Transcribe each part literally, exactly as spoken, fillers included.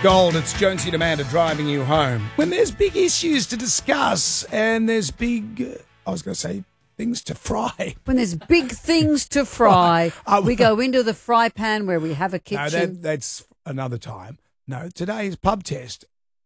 Gold, it's Jonesy and Amanda driving you home. When there's big issues to discuss and there's big, uh, I was going to say, things to fry. When there's big things to fry, uh, we go into the fry pan where we have a kitchen. No, that, that's another time. No, today's pub test,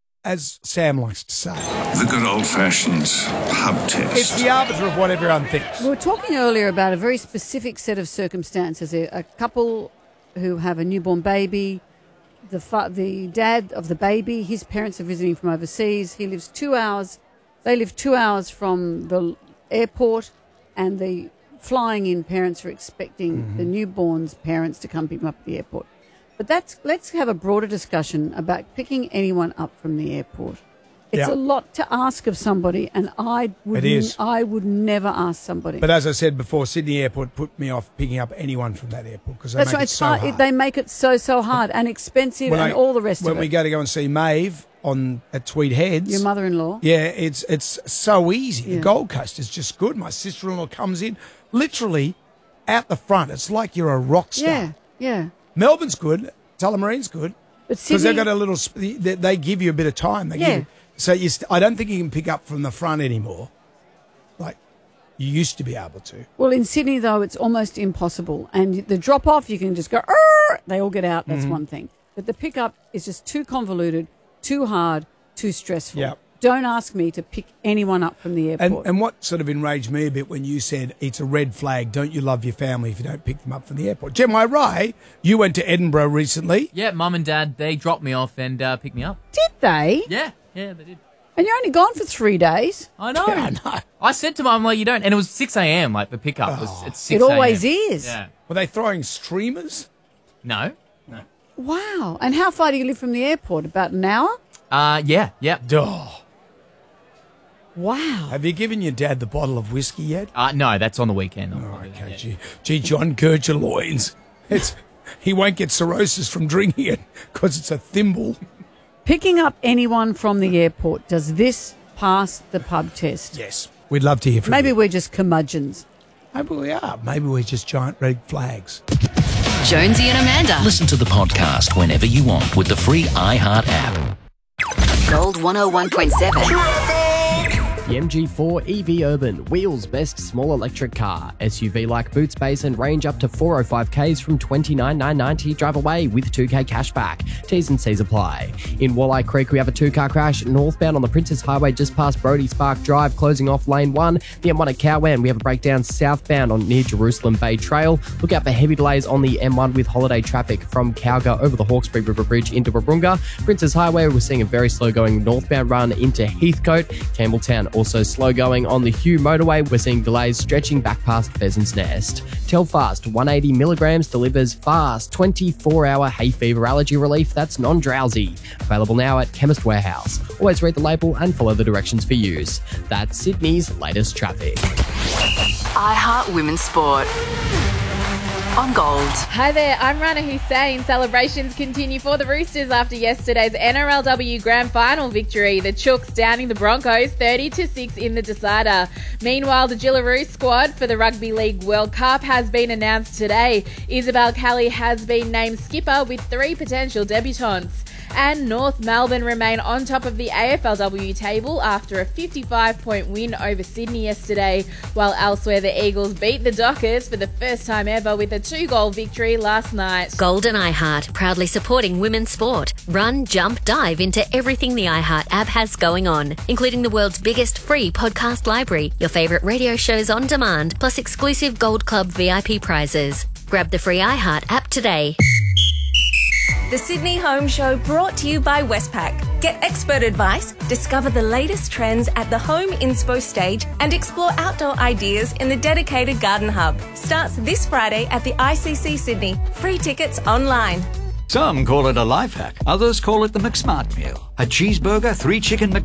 as Sam likes to say. The good old-fashioned pub test. It's the arbiter of what everyone thinks. We were talking earlier about a very specific set of circumstances. A, a couple who have a newborn baby. The fa- the dad of the baby, his parents are visiting from overseas. He lives two hours. They live two hours from the airport, and the flying-in parents are expecting mm-hmm. the newborn's parents to come pick them up at the airport. But that's let's have a broader discussion about picking anyone up from the airport. It's yeah. a lot to ask of somebody, and I would it is. I would never ask somebody. But as I said before, Sydney Airport put me off picking up anyone from that airport because they that's make right. it so hard. hard. They make it so so hard and expensive when and I, all the rest when of it. When we go to go and see Maeve on at Tweed Heads, your mother-in-law, yeah, it's it's so easy. Yeah. The Gold Coast is just good. My sister-in-law comes in, literally out the front. It's like you're a rock star. Yeah, yeah. Melbourne's good. Tullamarines good. But because they've got a little. They, they give you a bit of time. They yeah. give you, so you st- I don't think you can pick up from the front anymore, like you used to be able to. Well, in Sydney though, it's almost impossible. And the drop off, you can just go. Arr! They all get out. That's mm-hmm. one thing. But the pickup is just too convoluted, too hard, too stressful. Yep. Don't ask me to pick anyone up from the airport. And, and what sort of enraged me a bit when you said it's a red flag, don't you love your family if you don't pick them up from the airport? Jem, I right? You went to Edinburgh recently. Yeah, Mum and Dad, they dropped me off and uh, picked me up. Did they? Yeah, yeah, they did. And you're only gone for three days. I know. Yeah, I know. I said to Mum, like, you don't, and it was six a.m., like the pickup was Oh. at six It a.m. always is. Yeah. Were they throwing streamers? No. No. Wow. And how far do you live from the airport? About an hour? Uh, yeah, yeah. Duh. Wow. Have you given your dad the bottle of whiskey yet? Uh, no, that's on the weekend. Oh, okay. Yeah. Gee, gee, John Kircher-Loins. It's he won't get cirrhosis from drinking it because it's a thimble. Picking up anyone from the airport, does this pass the pub test? Yes. We'd love to hear from Maybe you. we're just curmudgeons. Maybe we are. Maybe we're just giant red flags. Jonesy and Amanda. Listen to the podcast whenever you want with the free iHeart app. Gold one oh one point seven. The M G four E V Urban, Wheels' best small electric car. S U V-like boot space and range up to four oh five kays from twenty-nine thousand nine hundred ninety. Drive away with two k cashback. T's and C's apply. In Walleye Creek, we have a two-car crash northbound on the Princess Highway just past Brody Spark Drive, closing off lane one. The M one at Cowan, we have a breakdown southbound on near Jerusalem Bay Trail. Look out for heavy delays on the M one with holiday traffic from Cowgar over the Hawkesbury River Bridge into Warunga. Princess Highway, we're seeing a very slow-going northbound run into Heathcote. Campbelltown, also slow going on the Hugh motorway. We're seeing delays stretching back past Pheasant's Nest. Telfast one hundred eighty milligrams delivers fast twenty-four hour hay fever allergy relief that's non-drowsy. Available now at Chemist Warehouse. Always read the label and follow the directions for use. That's Sydney's latest traffic. iHeart Women's Sport. On Gold. Hi there, I'm Rana Hussain. Celebrations continue for the Roosters after yesterday's N R L W Grand Final victory. The Chooks downing the Broncos thirty to six in the decider. Meanwhile, the Jillaroo squad for the Rugby League World Cup has been announced today. Isabel Kelly has been named skipper with three potential debutants. And North Melbourne remain on top of the A F L W table after a fifty-five point win over Sydney yesterday, while elsewhere the Eagles beat the Dockers for the first time ever with a two-goal victory last night. Gold and iHeart, proudly supporting women's sport. Run, jump, dive into everything the iHeart app has going on, including the world's biggest free podcast library, your favourite radio shows on demand, plus exclusive Gold Club V I P prizes. Grab the free iHeart app today. The Sydney Home Show brought to you by Westpac. Get expert advice, discover the latest trends at the Home Inspo stage and explore outdoor ideas in the dedicated Garden Hub. Starts this Friday at the I C C Sydney. Free tickets online. Some call it a life hack. Others call it the McSmart meal. A cheeseburger, three chicken Mc